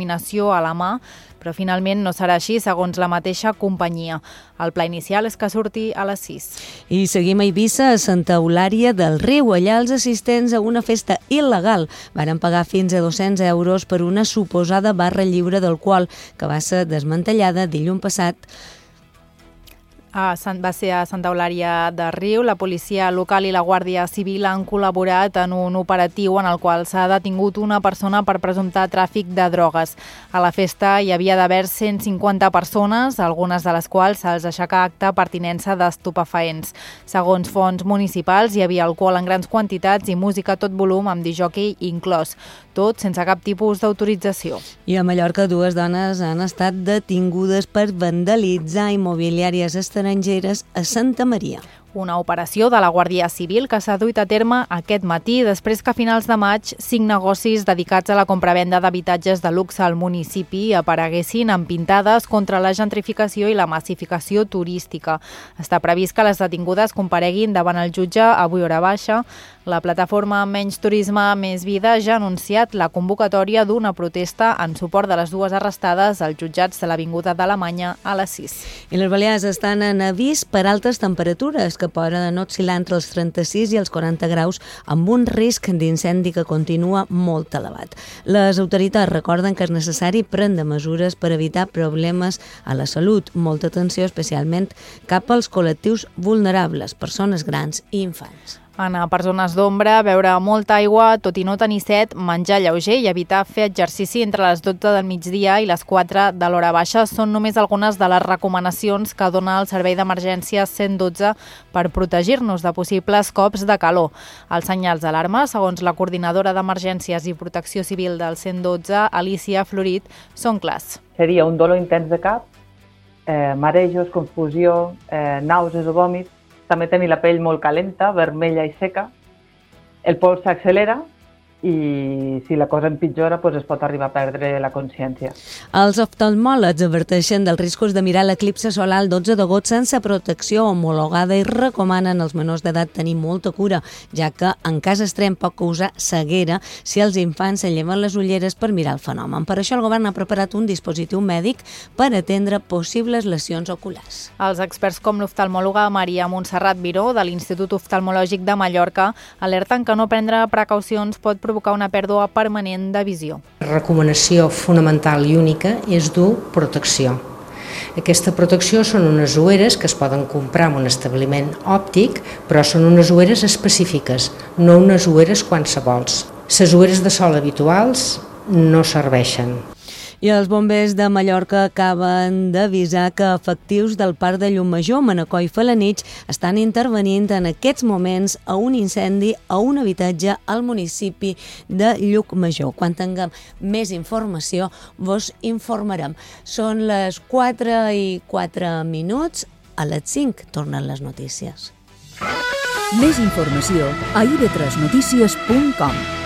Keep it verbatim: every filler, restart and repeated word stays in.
il·luminació a la mà, però finalment no serà així, segons la mateixa companyia. El pla inicial és que surti a les sis. I seguim a Eivissa, a Santa Eulària del Riu. Allà els assistents a una festa il·legal varen pagar fins a dos-cents euros per una suposada barra lliure d'alcohol que va ser desmantellada dilluns passat. Ah, va ser a Santa Eulària de Riu. La policia local i la Guàrdia Civil han col·laborat en un operatiu en el qual s'ha detingut una persona per presumpte tràfic de drogues. A la festa hi havia d'haver cent cinquanta persones, algunes de les quals se'ls aixeca acta per tinença d'estupefaents. Segons fonts municipals, hi havia alcohol en grans quantitats i música a tot volum amb discjòquei inclòs, tot sense cap tipus d'autorització. I a Mallorca, dues dones han estat detingudes per vandalitzar immobiliàries estrangeres a Santa Maria. Una operació de la Guàrdia Civil que s'ha duit a terme aquest matí després que a finals de maig cinc negocis dedicats a la compravenda d'habitatges de luxe al municipi apareguessin amb pintades contra la gentrificació i la massificació turística. Està previst que les detingudes compareguin davant el jutge avui hora baixa. La plataforma Menys Turisme, Més Vida ja ha anunciat la convocatòria d'una protesta en suport de les dues arrestades als jutjats de l'Avinguda d'Alemanya a les sis. I les Balears estan en avís per altes temperatures que poden oscil·lar entre els trenta-sis i els quaranta graus amb un risc d'incendi que continua molt elevat. Les autoritats recorden que és necessari prendre mesures per evitar problemes a la salut. Molta atenció especialment cap als col·lectius vulnerables, persones grans i infants. Anar per zones d'ombra, beure molta aigua, tot i no tenir set, menjar lleuger i evitar fer exercici entre les dotze del migdia i les quatre de l'hora baixa són només algunes de les recomanacions que dona el Servei d'Emergències cent dotze per protegir-nos de possibles cops de calor. Els senyals d'alarma, segons la coordinadora d'Emergències i Protecció Civil del cent dotze, Alicia Florit, són clars. Seria un dolor intens de cap, eh, marejos, confusió, eh, nàusees o vòmits, també tenir la pell molt calenta, vermella i seca, el pols s'accelera i si la cosa empitjora doncs es pot arribar a perdre la consciència. Els oftalmòlegs adverteixen dels riscos de mirar l'eclipse solar el dotze d'agost sense protecció homologada i recomanen als menors d'edat tenir molta cura, ja que en cas extrem pot causar ceguera si els infants s'alleven les ulleres per mirar el fenomen. Per això el govern ha preparat un dispositiu mèdic per atendre possibles lesions oculars. Els experts com l'oftalmòloga Maria Montserrat Viró de l'Institut Oftalmològic de Mallorca alerten que no prendre precaucions pot provocar una pèrdua permanent de visió. La recomanació fonamental i única és dur protecció. Aquesta protecció són unes ulleres que es poden comprar en un establiment òptic, però són unes ulleres específiques, no unes ulleres qualsevols. Les ulleres de sol habituals no serveixen. I els bombers de Mallorca acaben d'avisar que efectius del Parc de Llucmajor, Manacor i Felanitx estan intervenint en aquests moments a un incendi a un habitatge al municipi de Llucmajor. Quan tinguem més informació, vos informarem. Són les quatre i quatre minuts, a les cinc tornen les notícies. Més informació a i ve tres notícies punt com.